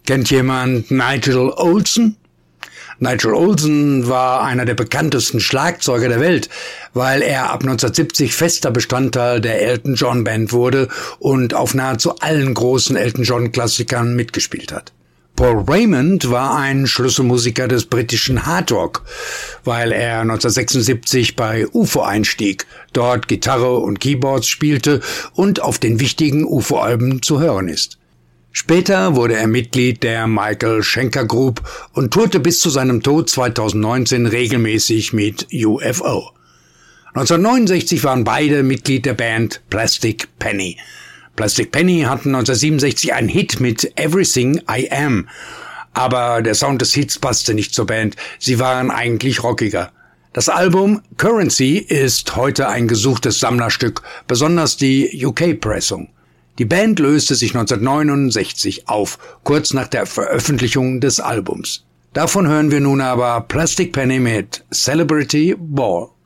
Kennt jemand Nigel Olsson? Nigel Olsson war einer der bekanntesten Schlagzeuger der Welt, weil er ab 1970 fester Bestandteil der Elton John Band wurde und auf nahezu allen großen Elton John Klassikern mitgespielt hat. Paul Raymond war ein Schlüsselmusiker des britischen Hard Rock, weil er 1976 bei UFO einstieg, dort Gitarre und Keyboards spielte und auf den wichtigen UFO-Alben zu hören ist. Später wurde er Mitglied der Michael Schenker Group und tourte bis zu seinem Tod 2019 regelmäßig mit UFO. 1969 waren beide Mitglied der Band Plastic Penny. Plastic Penny hatten 1967 einen Hit mit Everything I Am, aber der Sound des Hits passte nicht zur Band, sie waren eigentlich rockiger. Das Album Currency ist heute ein gesuchtes Sammlerstück, besonders die UK-Pressung. Die Band löste sich 1969 auf, kurz nach der Veröffentlichung des Albums. Davon hören wir nun aber Plastic Penny mit Celebrity Ball.